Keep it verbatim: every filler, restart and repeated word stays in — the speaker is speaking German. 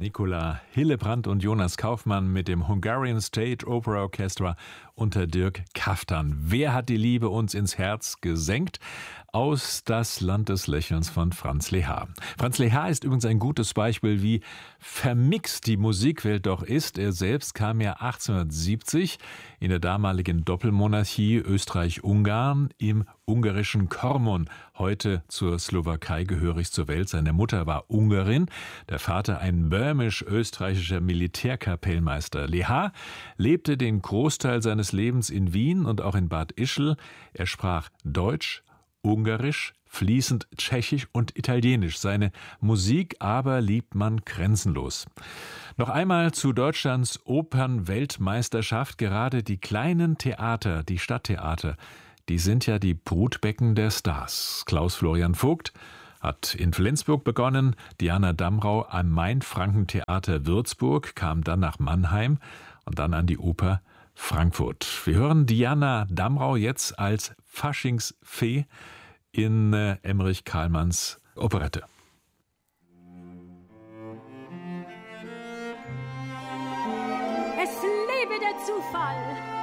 Nicola Hillebrand und Jonas Kaufmann mit dem Hungarian State Opera Orchestra unter Dirk Kaftan. Wer hat die Liebe uns ins Herz gesenkt? Aus Das Land des Lächelns von Franz Lehár. Franz Lehár ist übrigens ein gutes Beispiel, wie vermixt die Musikwelt doch ist. Er selbst kam ja achtzehnhundertsiebzig in der damaligen Doppelmonarchie Österreich-Ungarn im ungarischen Kormon, heute zur Slowakei gehörig zur Welt. Seine Mutter war Ungarin, der Vater ein böhmisch-österreichischer Militärkapellmeister. Lehár lebte den Großteil seines Lebens in Wien und auch in Bad Ischl. Er sprach Deutsch, Ungarisch, fließend Tschechisch und Italienisch. Seine Musik aber liebt man grenzenlos. Noch einmal zu Deutschlands Opernweltmeisterschaft. Gerade die kleinen Theater, die Stadttheater, die sind ja die Brutbecken der Stars. Klaus Florian Vogt hat in Flensburg begonnen, Diana Damrau am Main-Franken-Theater Würzburg, kam dann nach Mannheim und dann an die Oper Frankfurt. Wir hören Diana Damrau jetzt als Faschingsfee in äh, Emmerich Kahlmanns Operette. Es lebe der Zufall!